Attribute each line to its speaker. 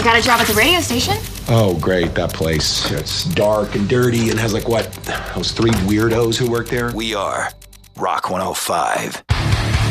Speaker 1: got a job at the radio station.
Speaker 2: Oh, great, that place. It's dark and dirty and has like what? Those three weirdos who work there?
Speaker 3: We are Rock 105.